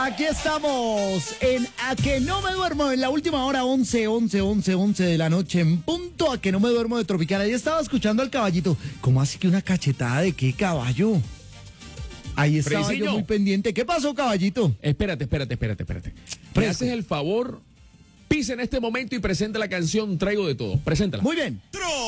Aquí estamos en A que no me duermo, en la última hora, 11 de la noche, en punto, A que no me duermo de Tropicana. Ahí estaba escuchando al caballito. ¿Cómo así que una cachetada de qué caballo? Ahí estaba Freycillo. yo muy pendiente. ¿Qué pasó, caballito? Espérate. Me haces el favor, pisa en este momento y presenta la canción Traigo de Todo. Preséntala. Muy bien.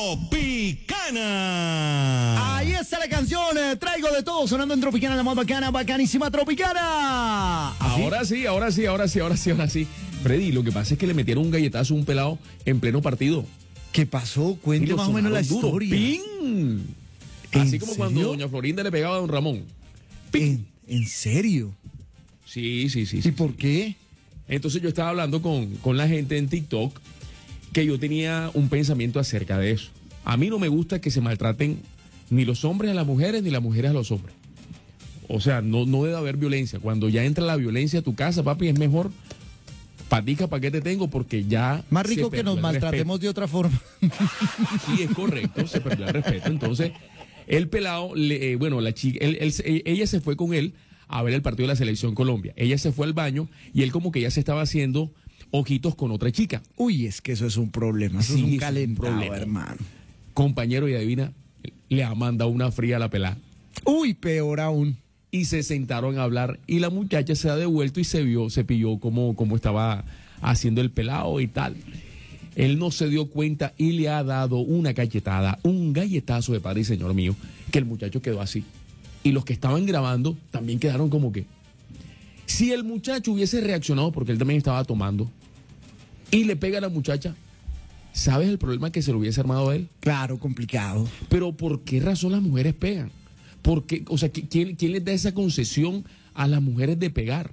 Tropicana. Ahí está la canción, Traigo de Todo, sonando en Tropicana, la más bacana, bacanísima Tropicana. ¿Así? Ahora sí. Freddy, lo que pasa es que le metieron un galletazo a un pelado en pleno partido. ¿Qué pasó? Y Cuente lo más o menos la sonaron duro. historia. ¡Ping! Así ¿En como cuando serio? doña Florinda le pegaba a don Ramón. ¿En serio? Sí. ¿Y por qué? Entonces yo estaba hablando con la gente en TikTok que yo tenía un pensamiento acerca de eso. A mí no me gusta que se maltraten ni los hombres a las mujeres ni las mujeres a los hombres. O sea, no debe haber violencia. Cuando ya entra la violencia a tu casa, papi, es mejor patica pa' qué te tengo porque ya... Más rico se que perdió nos el maltratemos de otra forma. respeto. Sí, es correcto, se perdió el respeto. Entonces, el pelado, la chica, ella se fue con él a ver el partido de la Selección Colombia. Ella se fue al baño y él como que ya se estaba haciendo ojitos con otra chica. Uy, es que eso es un problema, eso Sí, es un eso es un calentado, problema. hermano. Compañero, y adivina, le ha mandado una fría a la pelada. Uy, peor aún. Y se sentaron a hablar y la muchacha se ha devuelto y se pilló cómo estaba haciendo el pelado y tal. Él no se dio cuenta y le ha dado una cachetada, un galletazo de padre y señor mío, que el muchacho quedó así. Y los que estaban grabando también quedaron como que... Si el muchacho hubiese reaccionado, porque él también estaba tomando, y le pega a la muchacha, ¿sabes el problema que se lo hubiese armado a él? Claro, complicado. Pero ¿por qué razón las mujeres pegan? Porque, o sea, ¿quién les da esa concesión a las mujeres de pegar?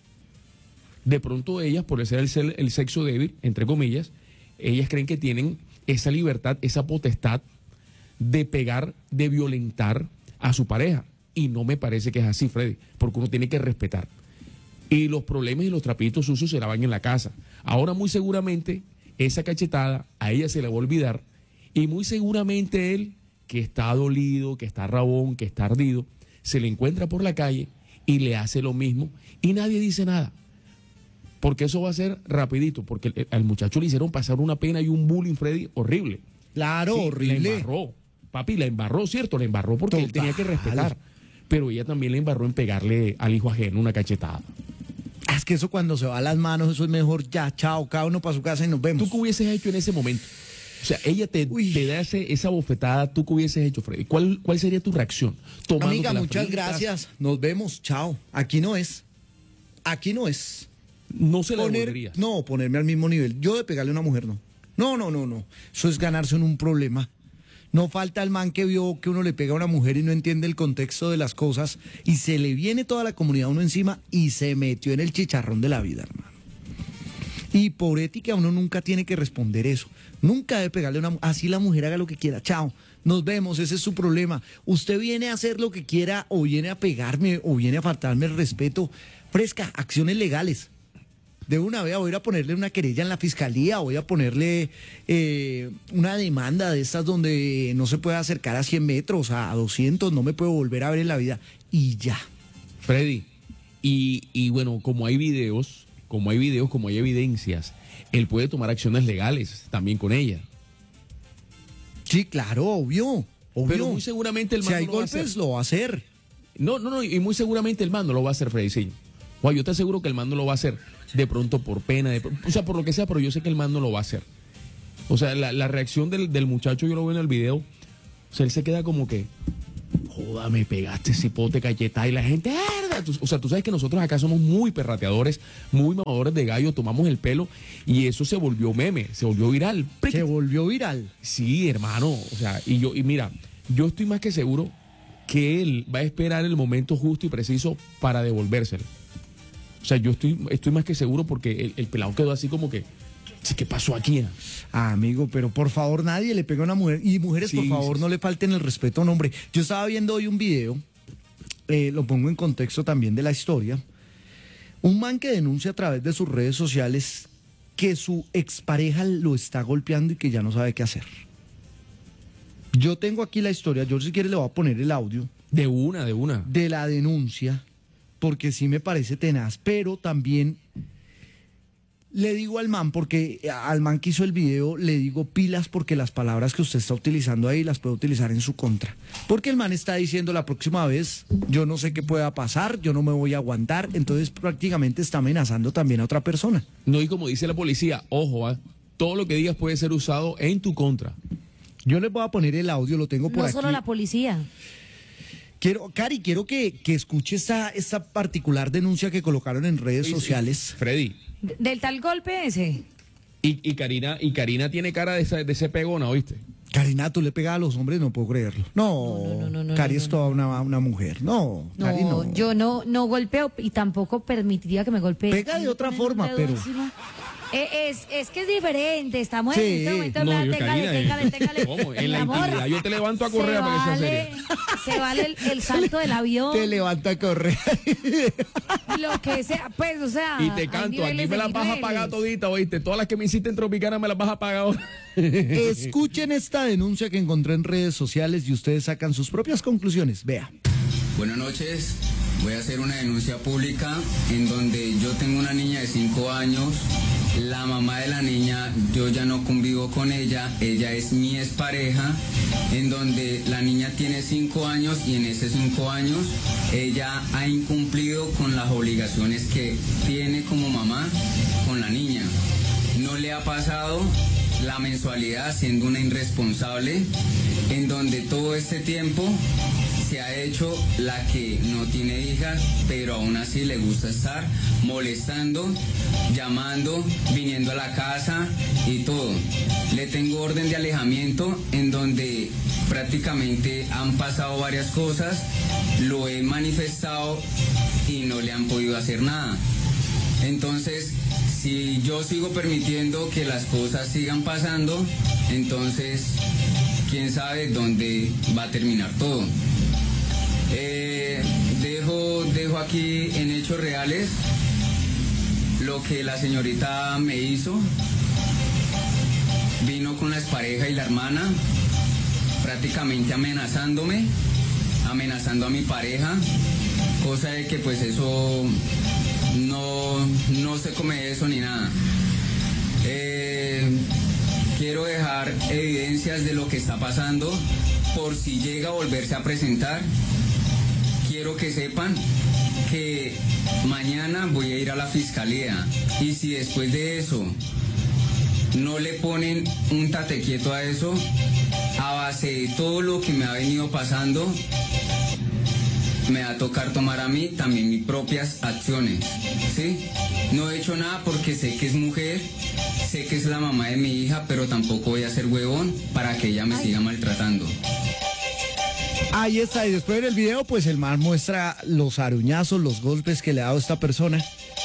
De pronto ellas, por ser el sexo débil, entre comillas, ellas creen que tienen esa libertad, esa potestad de pegar, de violentar a su pareja. Y no me parece que es así, Freddy, porque uno tiene que respetar. Y los problemas y los trapitos sucios se lavan en la casa. Ahora muy seguramente esa cachetada a ella se le va a olvidar y muy seguramente él, que está dolido, que está rabón, que está ardido, se le encuentra por la calle y le hace lo mismo y nadie dice nada. Porque eso va a ser rapidito, porque al muchacho le hicieron pasar una pena y un bullying, Freddy, horrible. Claro, Sí, horrible. la embarró. Papi, la embarró, ¿cierto? La embarró porque él tenía que Total. respetar. Pero ella también le embarró en pegarle al hijo ajeno una cachetada. Es que eso cuando se va a las manos, eso es mejor ya, chao, cada uno para su casa y nos vemos. ¿Tú qué hubieses hecho en ese momento? O sea, ella te da esa bofetada, ¿tú qué hubieses hecho, Freddy? ¿Cuál sería tu reacción? Tomándote Amiga, la muchas fría en casa. gracias. Nos vemos, chao. Aquí no es. Aquí no es. No se la devolverías. No, ponerme al mismo nivel. Yo de pegarle a una mujer, no. No. Eso es ganarse en un problema. No falta el man que vio que uno le pega a una mujer y no entiende el contexto de las cosas y se le viene toda la comunidad a uno encima y se metió en el chicharrón de la vida, hermano. Y por ética uno nunca tiene que responder eso. Nunca debe pegarle a una mujer. Así la mujer haga lo que quiera. Chao. Nos vemos. Ese es su problema. Usted viene a hacer lo que quiera o viene a pegarme o viene a faltarme el respeto. Fresca, acciones legales. De una vez voy a ir a ponerle una querella en la fiscalía, voy a ponerle una demanda de estas donde no se puede acercar a 100 metros, a 200, no me puedo volver a ver en la vida. Y ya. Freddy, y bueno, como hay videos, como hay evidencias, él puede tomar acciones legales también con ella. Sí, claro, obvio. Pero muy seguramente el man si hay no lo va a golpes, hacer. lo va a hacer. No, y muy seguramente el man no lo va a hacer, Freddy, sí. Guau, yo te aseguro que el man no lo va a hacer. De pronto por pena, o sea, por lo que sea, pero yo sé que el man no lo va a hacer. O sea, la reacción del muchacho, yo lo veo en el video, o sea, él se queda como que, joda, me pegaste cipote cacheta y la gente, ¡erda! O sea, tú sabes que nosotros acá somos muy perrateadores, muy mamadores de gallo, tomamos el pelo y eso se volvió meme, se volvió viral. Se volvió viral. Sí, hermano, o sea, y mira, yo estoy más que seguro que él va a esperar el momento justo y preciso para devolvérselo. O sea, yo estoy más que seguro porque el pelado quedó así como que, ¿qué pasó aquí? Amigo, pero por favor nadie le pega a una mujer. Y mujeres, Sí, por favor, sí. no le falten el respeto a un hombre. Yo estaba viendo hoy un video, lo pongo en contexto también de la historia. Un man que denuncia a través de sus redes sociales que su expareja lo está golpeando y que ya no sabe qué hacer. Yo tengo aquí la historia, yo si quiere le voy a poner el audio De una. de la denuncia porque sí me parece tenaz, pero también le digo al man, porque al man que hizo el video, le digo pilas porque las palabras que usted está utilizando ahí las puede utilizar en su contra. Porque el man está diciendo la próxima vez, yo no sé qué pueda pasar, yo no me voy a aguantar, entonces prácticamente está amenazando también a otra persona. No, y como dice la policía, ojo, todo lo que digas puede ser usado en tu contra. Yo les voy a poner el audio, lo tengo por No aquí. solo la policía. Cari, quiero que escuche esta particular denuncia que colocaron en redes sociales. Freddy. Del tal golpe ese. Y Karina tiene cara de ese pegona, ¿oíste? Karina, tú le pegas a los hombres, no puedo creerlo. No, Cari es toda una mujer. No, Cari no. No, yo no golpeo y tampoco permitiría que me golpee. Pega de otra forma, pero... Es que es diferente, estamos Sí. en este momento No, hablando, yo, téngale. ¿Cómo? En la Mi amor, intimidad yo te levanto a correr para que sea seria. se vale el salto del avión, Te levanta a correr. lo que sea, pues, o sea. Y te hay canto, niveles aquí me de las vas a niveles. pagar todita, ¿oíste? Todas las que me hiciste en Tropicana me las vas a pagar ahora. Escuchen esta denuncia que encontré en redes sociales y ustedes sacan sus propias conclusiones. Vea. Buenas noches, voy a hacer una denuncia pública en donde yo tengo una niña de 5 años, la mamá de la niña, yo ya no convivo con ella es mi expareja, en donde la niña tiene 5 años y en esos 5 años ella ha incumplido con las obligaciones que tiene como mamá con la niña. No le ha pasado la mensualidad siendo una irresponsable, en donde todo este tiempo se ha hecho la que no tiene hijas, pero aún así le gusta estar molestando, llamando, viniendo a la casa y todo. Le tengo orden de alejamiento en donde prácticamente han pasado varias cosas, lo he manifestado y no le han podido hacer nada. Entonces, si yo sigo permitiendo que las cosas sigan pasando, entonces quién sabe dónde va a terminar todo. Dejo aquí en hechos reales lo que la señorita me hizo. Vino con la expareja y la hermana, prácticamente amenazándome, amenazando a mi pareja, cosa de que pues eso no se come eso ni nada. Quiero dejar evidencias de lo que está pasando por si llega a volverse a presentar. Quiero que sepan que mañana voy a ir a la fiscalía y si después de eso no le ponen un tate quieto a eso, a base de todo lo que me ha venido pasando, me va a tocar tomar a mí también mis propias acciones, ¿sí? No he hecho nada porque sé que es mujer, sé que es la mamá de mi hija, pero tampoco voy a ser huevón para que ella me siga maltratando. Ahí está, y después en el video, pues el man muestra los aruñazos, los golpes que le ha dado esta persona.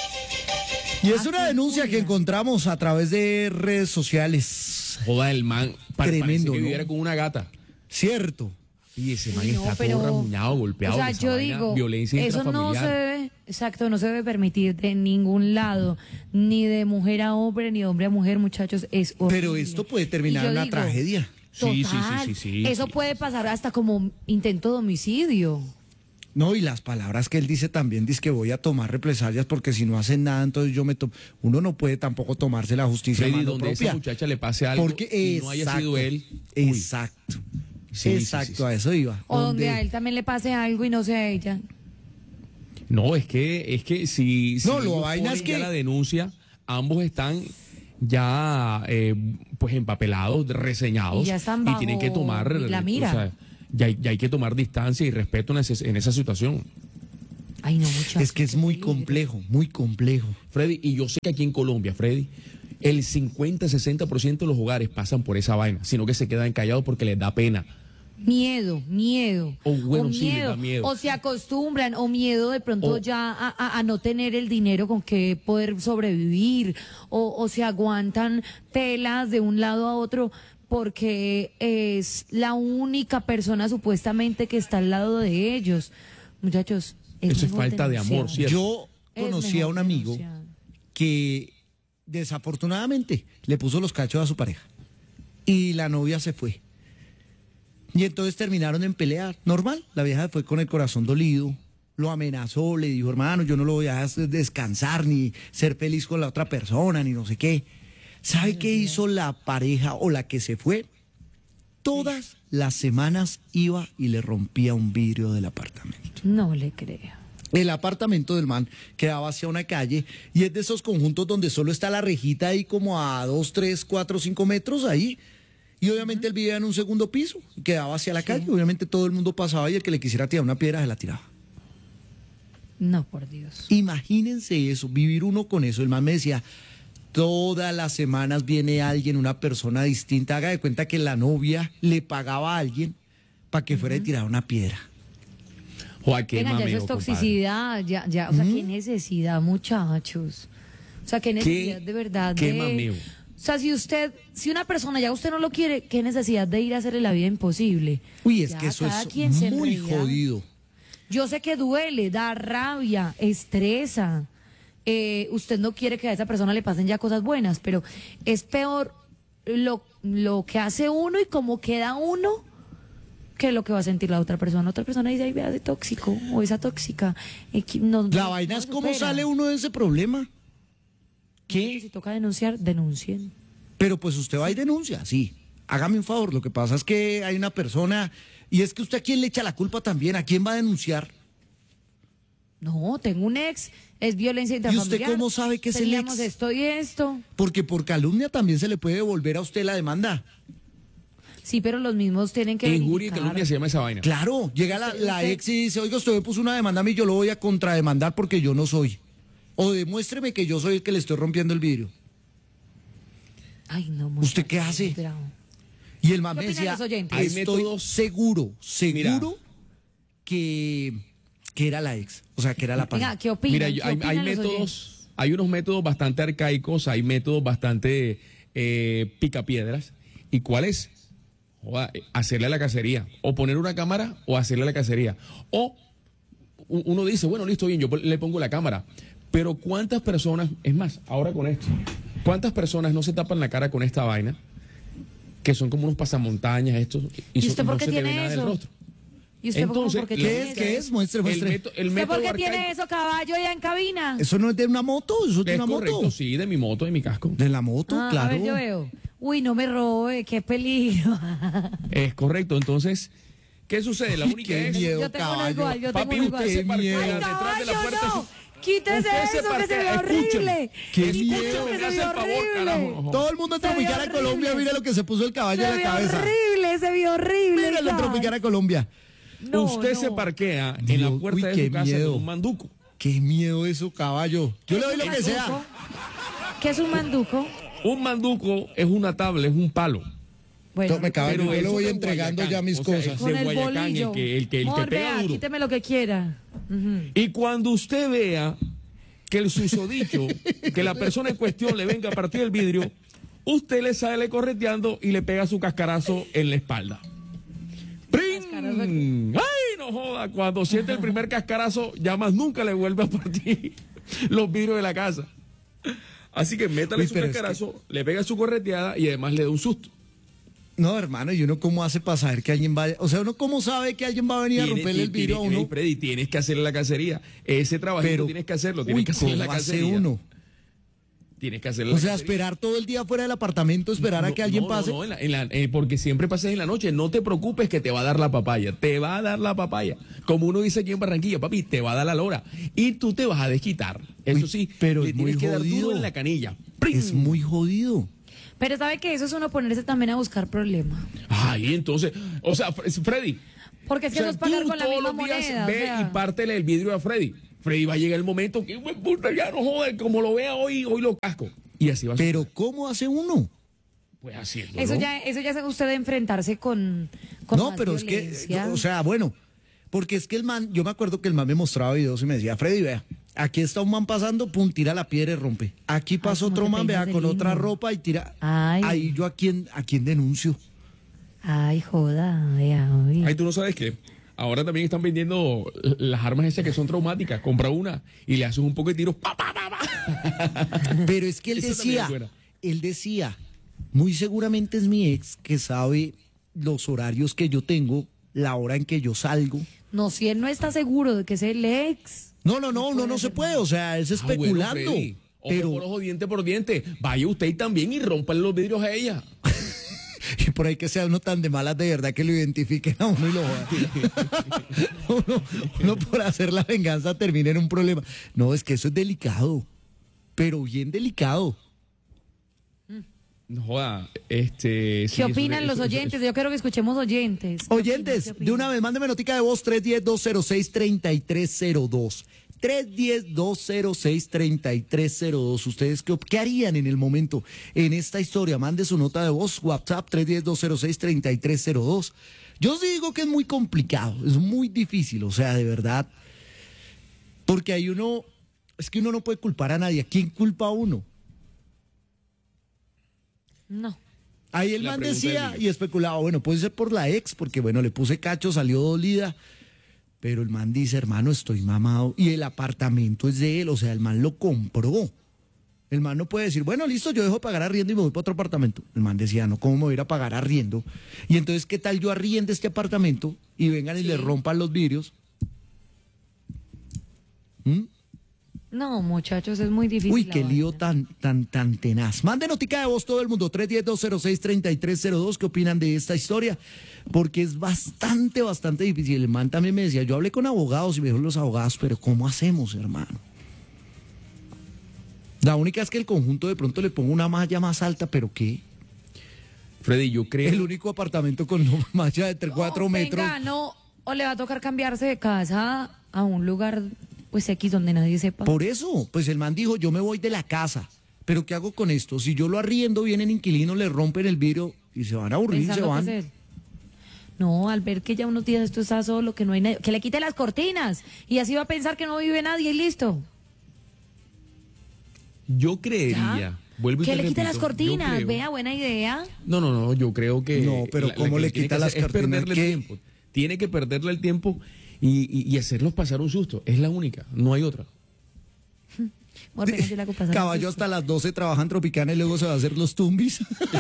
Y es una denuncia que encontramos a través de redes sociales. Joda, el man Tremendo, parece que ¿no? viviera con una gata. Cierto. Y ese man No, está pero, todo ramuñado, golpeado. O sea, esa yo vaina, digo, violencia eso no intrafamiliar. se debe, exacto, no se debe permitir de ningún lado, ni de mujer a hombre, ni de hombre a mujer, muchachos, es horrible. Pero esto puede terminar Y yo en una digo, tragedia. Sí, Total, sí, eso sí. puede pasar hasta como intento de homicidio. No, y las palabras que él dice también, dice que voy a tomar represalias porque si no hacen nada, entonces yo me tomo. Uno no puede tampoco tomarse la justicia a Freddy, mano donde a propia. esa muchacha le pase algo Porque y no haya sido él. Uy. Exacto. Sí, Exacto, sí. a eso iba. O donde a él también le pase algo y no sea ella. No, es que si No, lo ellos vaina ponen es que- ya la denuncia, ambos están ya pues empapelados, reseñados Y ya están tienen que bajo tomar la mira. o sea, ya hay que tomar distancia y respeto en esa situación. Ay, no, muchachos. Es que es muy complejo, muy complejo. Freddy, y yo sé que aquí en Colombia, Freddy, el 50-60% de los hogares pasan por esa vaina, sino que se quedan callados porque les da pena. Miedo. O bueno, sí, les da miedo. O se acostumbran, o miedo de pronto O- ya a no tener el dinero con que poder sobrevivir, o se aguantan pelas de un lado a otro porque es la única persona supuestamente que está al lado de ellos. Muchachos, Eso es mejor falta de amor, denunciar. ¿cierto? Yo Es conocí a mejor un amigo denunciar. que desafortunadamente le puso los cachos a su pareja y la novia se fue. Y entonces terminaron en pelear. Normal, la vieja fue con el corazón dolido, lo amenazó, le dijo, hermano, yo no lo voy a dejar descansar, ni ser feliz con la otra persona, ni no sé qué. ¿Sabe qué hizo la pareja o la que se fue? Todas las semanas iba y le rompía un vidrio del apartamento. No le creo. El apartamento del man quedaba hacia una calle y es de esos conjuntos donde solo está la rejita ahí como a 2, 3, 4, 5 metros ahí. Y obviamente él vivía en un segundo piso, quedaba hacia la calle. Obviamente todo el mundo pasaba y el que le quisiera tirar una piedra se la tiraba. No, por Dios. Imagínense eso, vivir uno con eso. El man me decía, todas las semanas viene alguien, una persona distinta. Haga de cuenta que la novia le pagaba a alguien para que fuera a tirar una piedra. Joder, qué Venga, ya eso mameo, es compadre. toxicidad, ya, o sea, qué necesidad, muchachos. O sea, qué necesidad de verdad qué de... mameo. O sea, si una persona ya usted no lo quiere, qué necesidad de ir a hacerle la vida imposible. Uy, es Ya, que eso cada es quien se muy enreda. jodido. Yo sé que duele, da rabia, estresa. Usted no quiere que a esa persona le pasen ya cosas buenas, pero es peor lo que hace uno y cómo queda uno que lo que va a sentir la otra persona. La otra persona dice, ay, vea, ese tóxico o esa tóxica. La vaina es cómo sale uno de ese problema. Si ¿Qué? toca denunciar, denuncien. Pero pues usted va y denuncia, sí. Hágame un favor, lo que pasa es que hay una persona, y es que usted a quién le echa la culpa también, ¿a quién va a denunciar? No, tengo un ex, es violencia ¿Y intrafamiliar. usted cómo sabe que es el Teníamos ex? esto y esto. Porque por calumnia también se le puede devolver a usted la demanda. Sí, pero los mismos tienen que Injuria y verificar. calumnia se llama esa vaina. Claro, llega la Usted- ex y dice, oiga, usted me puso una demanda a mí, yo lo voy a contrademandar porque yo no soy. O demuéstreme que yo soy el que le estoy rompiendo el vidrio. Ay, no, ¿Usted qué muchacho, hace? es bravo. Y el man ¿Qué me opinan decía, los oyentes? Hay estoy métodos- seguro Mira. que era la ex, o sea, que era la Venga, pareja. ¿qué opinan? Mira, ¿Qué hay opinan los oyentes? métodos, hay unos métodos bastante arcaicos, hay métodos bastante picapiedras. ¿Y cuál es? Joda, hacerle la cacería. O poner una cámara o hacerle la cacería. O uno dice, bueno, listo, bien, yo le pongo la cámara. Pero ¿cuántas personas, es más, ahora con esto, cuántas personas no se tapan la cara con esta vaina? Que son como unos pasamontañas estos. ¿Y usted por no qué se te ve tiene nada del eso? rostro. ¿Y usted Entonces, por qué la tiene ¿Qué es? eso? ¿Qué es? Muestre, muestre. El ¿Usted por método qué tiene arcaico eso, caballo, ya en cabina? ¿Eso no es de una moto? ¿Eso es de es una correcto, moto? sí, de mi moto, de mi casco. De la moto, Ah, claro. A ver, yo veo. Uy, no me robe, qué peligro. Es correcto. Entonces, ¿qué sucede? La Uy, única qué es... miedo, Yo tengo uno caballo. igual, yo Papi, tengo uno usted igual. se parquea miedo. detrás de la Caballo, puerta. no. Quítese Usted se eso, que se parquea, ve escúcheme. horrible. Qué Escúcheme, miedo. que Me se hace ve el favor, horrible. carajo. Todo el mundo en Se vio Tropicana horrible. Colombia, mire lo que se puso el caballo Se en la vio cabeza. horrible, se vio horrible. Míralo en Gas. Tropicana Colombia. No, Usted no. se parquea en la Dios, puerta uy, de qué su casa miedo. con un manduco. Qué miedo eso, caballo. Yo le doy lo que ¿Manduco? sea. ¿Qué es un manduco? Un manduco es una tabla, es un palo. Bueno, Tome, caballo, yo le eso voy de entregando Guayacán, ya mis o sea, cosas. es con de el Guayacán, bolillo. el que Mor, pega vea, duro. quíteme lo que quiera. Ujú. Y cuando usted vea que el susodicho, que la persona en cuestión le venga a partir el vidrio, usted le sale correteando y le pega su cascarazo en la espalda. ¡Pring! ¡Ay, no joda! Cuando siente el primer cascarazo, ya más nunca le vuelve a partir los vidrios de la casa. Así que métale Uy, su pero es cascarazo, le pega su correteada y además le da un susto. No, hermano, ¿y uno cómo hace para saber que alguien vaya? O sea, ¿uno cómo sabe que alguien va a venir a romperle el vidrio a uno? Freddy, tienes que hacerle la cacería. Ese trabajito Pero, tienes que hacerlo, tienes uy, que hacerle la ¿cómo hace cacería. uno? Tienes que hacerle O la sea, cacería. esperar todo el día fuera del apartamento, esperar a que alguien pase. No, porque siempre pases en la noche. No te preocupes que te va a dar la papaya. Te va a dar la papaya. Como uno dice aquí en Barranquilla, papi, te va a dar la lora. Y tú te vas a desquitar. Eso Uy, sí, pero le es tienes muy que dar jodido. duro en la canilla. ¡Pring! Es muy jodido. Pero sabe que eso es uno ponerse también a buscar problemas. Ay, entonces, o sea, Freddy. Porque es que o sea, eso es pagar tú con la todos misma los días moneda. o Ve sea. y pártele el vidrio a Freddy. Freddy va a llegar el momento que, "Güey, puta, ya no joder, como lo vea hoy lo casco". Y así va a Pero suceder. ¿cómo hace uno? Pues haciendo. Eso ya es usted de enfrentarse con No, más pero es que, violencia. o sea, bueno, porque es que el man, yo me acuerdo que el man me mostraba videos y me decía, Freddy, vea, aquí está un man pasando, pum, tira la piedra y rompe. Aquí pasa cómo otro te man, vea, peinas de con otra lindo. ropa y tira. Ay. Ahí yo a quién denuncio. Ay, joda, vea, vea. Ay, tú no sabes que ahora también están vendiendo las armas esas que son traumáticas. Compra una y le haces un poco de tiros. ¡Pa, pa, pa, pa! Pero es que él Eso también decía, es buena. muy seguramente es mi ex que sabe los horarios que yo tengo la hora en que yo salgo. No, si él no está seguro de que es el ex. No, uno no se puede, o sea, es Ah, bueno, especulando. Freddy, ojo pero por ojo, diente por diente. Vaya usted también y rompan los vidrios a ella. y por ahí que sea uno tan de malas de verdad que lo identifiquen a uno y lo jodan. uno por hacer la venganza termina en un problema. No, es que eso es delicado, pero bien delicado. No joda, ¿qué ¿Qué opinan los oyentes? Yo quiero que escuchemos oyentes. ¿Qué Oyentes, opinan? de una vez, mándeme notica de voz 310-206-3302. 310-206-3302. ¿Ustedes qué harían en el momento en esta historia? Mande su nota de voz, WhatsApp 310-206-3302. Yo sí digo que es muy complicado, es muy difícil, o sea, de verdad. Porque hay es que uno no puede culpar a nadie. ¿A quién culpa a uno? No. Ahí el La man pregunta decía del y especulaba, bueno, puede ser por la ex, porque bueno, le puse cacho, salió dolida, pero el man dice, hermano, estoy mamado, y el apartamento es de él, o sea, el man lo compró. El man no puede decir, bueno, listo, yo dejo de pagar arriendo y me voy para otro apartamento. El man decía, no, ¿cómo me voy a ir a pagar arriendo? Y entonces, ¿qué tal yo arriende este apartamento y vengan y le rompan los vidrios? No, muchachos, es muy difícil. Uy, la qué lío vaina. tan tenaz. Mande notica de voz todo el mundo, 310-206-3302. ¿Qué opinan de esta historia? Porque es bastante difícil. El man también me decía, yo hablé con abogados y me dijo los abogados, pero ¿cómo hacemos, hermano? La única es que el conjunto de pronto le pongo una malla más alta, pero ¿qué? Freddy, yo creo. El único apartamento con malla de 4 metros. Venga, no, o le va a tocar cambiarse de casa a un lugar, pues X, donde nadie sepa. Por eso, pues el man dijo, yo me voy de la casa. Pero ¿qué hago con esto? Si yo lo arriendo, vienen inquilinos, le rompen el vidrio y se van a aburrir y se Pensando que van. es él. No, al ver que ya unos días esto está solo, que no hay nadie, que le quite las cortinas y así va a pensar que no vive nadie y listo. Yo creería. ¿Ya? Vuelvo y Que te le quite repito, las yo cortinas, creo- vea, buena idea. No, yo creo que. No, pero ¿cómo que le tiene quita que las hacer es cortinas? perderle ¿Qué? el tiempo. Tiene que perderle el tiempo y hacerlos pasar un susto. Es la única, no hay otra. Amor, venga, yo le hago pasar Caballo un susto. hasta las 12 trabaja en Tropicana y luego se va a hacer los tumbis.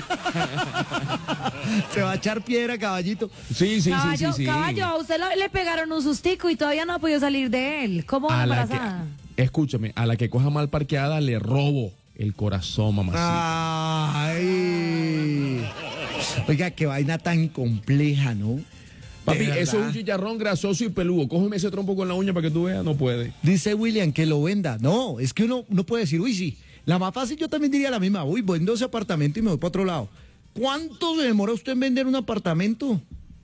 Se va a echar piedra, caballito. Sí. Caballo, a usted le pegaron un sustico y todavía no ha podido salir de él. ¿Cómo va A la embarazada? escúchame, a la que coja mal parqueada le robo el corazón, mamacita. Ay. Oiga, qué vaina tan compleja, ¿no? Papi, De eso es verdad. un chicharrón grasoso y peludo. Cógeme ese trompo con la uña para que tú veas, no puede. Dice William que lo venda. No, es que uno no puede decir, uy, sí. La más fácil yo también diría la misma. Uy, vendo ese apartamento y me voy para otro lado. ¿Cuánto se demora usted en vender un apartamento?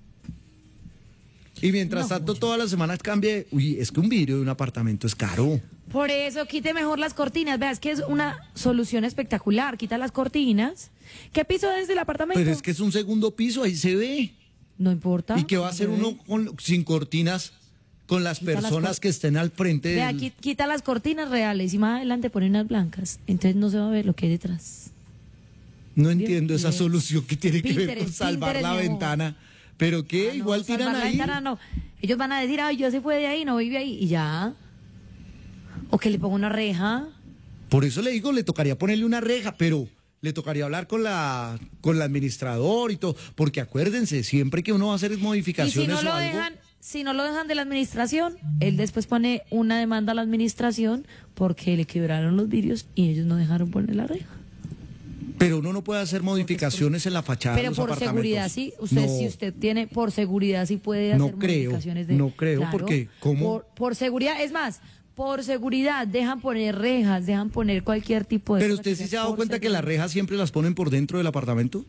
Y mientras tanto, todas las semanas cambie. Uy, es que un vidrio de un apartamento es caro. Por eso quite mejor las cortinas. Vea, es que es una solución espectacular. Quita las cortinas. ¿Qué piso es del apartamento? Pero es que es un segundo piso, ahí se ve. No importa. ¿Y qué va a hacer uno sin cortinas con las Quita las personas que estén al frente Vea, del... quita las cortinas reales y más adelante pone unas blancas. Entonces no se va a ver lo que hay detrás. No entiendo esa Bien. solución que tiene que ver con Pinterest, salvar la mi amor. ventana. ¿Pero qué? Ah, no, Igual salvar tiran la ahí. ventana, no. Ellos van a decir, ay, yo se fue de ahí, no vive ahí, y ya. O que le ponga una reja. Por eso le digo, le tocaría ponerle una reja, pero le tocaría hablar con el administrador y todo. Porque acuérdense, siempre que uno va a hacer Y modificaciones si no o lo algo... dejan, si no lo dejan de la administración, él después pone una demanda a la administración porque le quebraron los vidrios y ellos no dejaron poner la reja. Pero uno no puede hacer modificaciones en la fachada de Pero los por apartamentos. seguridad sí, usted No. si usted tiene por seguridad sí puede No hacer creo, modificaciones no creo, porque, ¿cómo? Por seguridad, es más, por seguridad dejan poner rejas, dejan poner cualquier tipo de Pero cosa usted que sí sea se ha dado por cuenta que las seguridad. rejas siempre las ponen por dentro del apartamento.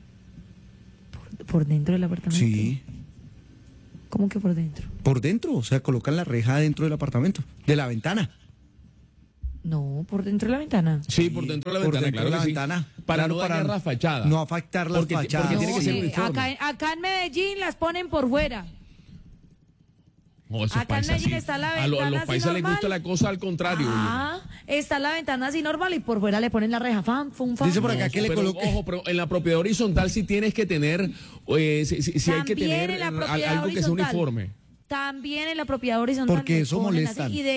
Por dentro del apartamento. Sí, ¿Cómo que por dentro? por dentro, o sea, colocan la reja dentro del apartamento, de la ventana. No, por dentro de la ventana. Sí, por dentro de la Por ventana, dentro claro de la que sí. ventana. Para Claro, no dañar la fachada. No afectar las Porque- porque fachadas. tiene que ser uniforme. acá en Medellín las ponen por fuera. No, esos Acá en paisas Medellín sí. está la A los ventana así paisas les normal. gusta la cosa al contrario. Ah, está la ventana así normal y por fuera le ponen la reja. Fam, fum, fam. Dice por acá que le pero, coloque... ojo, pero en la propiedad horizontal sí tienes que tener, si hay que También tener en la propiedad algo que sea horizontal. uniforme. También en la propiedad horizontal. Porque le eso ponen así, molestan. y de